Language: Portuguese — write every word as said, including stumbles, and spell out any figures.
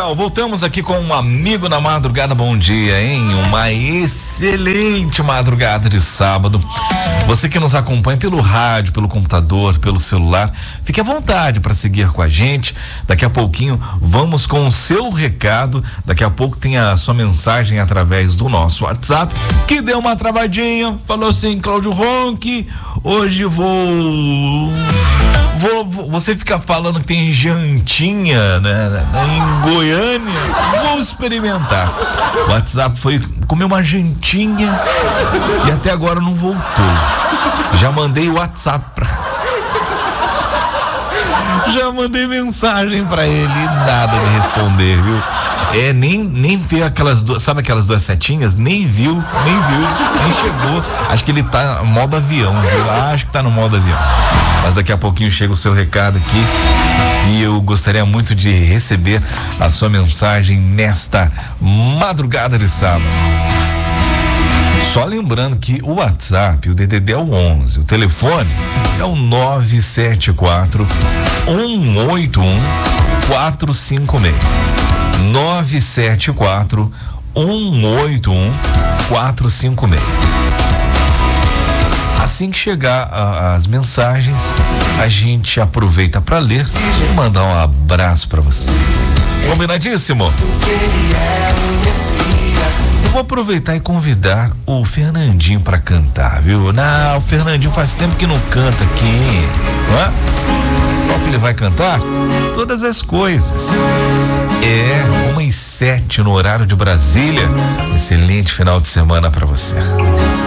Legal, voltamos aqui com um amigo na madrugada. Bom dia, hein? Uma excelente madrugada de sábado. Você que nos acompanha pelo rádio, pelo computador, pelo celular, fique à vontade para seguir com a gente. Daqui a pouquinho vamos com o seu recado. Daqui a pouco tem a sua mensagem através do nosso WhatsApp, que deu uma travadinha. Falou assim: Cláudio Ronque, hoje vou... vou, vou você fica falando que tem jantinha, né, em Goiânia. Vou experimentar. O WhatsApp foi comer uma jantinha e até agora não voltou. Já mandei o WhatsApp pra... Já mandei mensagem pra ele e nada me responder, viu? É, nem, nem viu aquelas duas, sabe aquelas duas setinhas? Nem viu, nem viu, nem chegou. Acho que ele tá no modo avião, viu? Acho que tá no modo avião. Mas daqui a pouquinho chega o seu recado aqui e eu gostaria muito de receber a sua mensagem nesta madrugada de sábado. Só lembrando que o WhatsApp, o D D D é o onze, o telefone é o nove sete quatro, um oito um, quatro cinco seis. nove sete quatro, um oito um, quatro cinco seis. Assim que chegar a, as mensagens, a gente aproveita para ler e mandar um abraço para você. Combinadíssimo? Eu vou aproveitar e convidar o Fernandinho para cantar, viu? Não, o Fernandinho faz tempo que não canta aqui, não é? Qual que ele vai cantar? Todas as coisas. É, uma e sete no horário de Brasília. Excelente final de semana para você.